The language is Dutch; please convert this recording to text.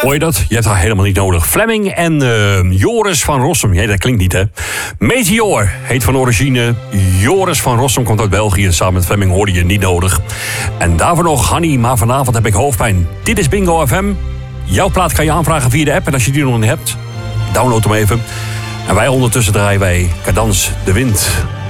Hoor je dat? Je hebt haar helemaal niet nodig. Fleming en Joris van Rossum. Ja, dat klinkt niet, hè? Meteor heet van origine. Joris van Rossum komt uit België. Samen met Fleming hoorde je niet nodig. En daarvoor nog Hanny, maar vanavond heb ik hoofdpijn. Dit is Bingo FM. Jouw plaat kan je aanvragen via de app. En als je die nog niet hebt, download hem even. En wij ondertussen draaien wij Cadans de Wind.